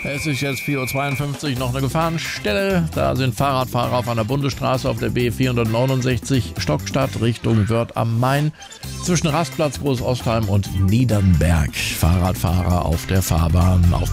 Es ist jetzt 4:52 Uhr, noch eine Gefahrenstelle. Da sind Fahrradfahrer auf einer Bundesstraße auf der B469 Stockstadt Richtung Wörth am Main zwischen Rastplatz Groß Ostheim und Niedernberg. Fahrradfahrer auf der Fahrbahn auf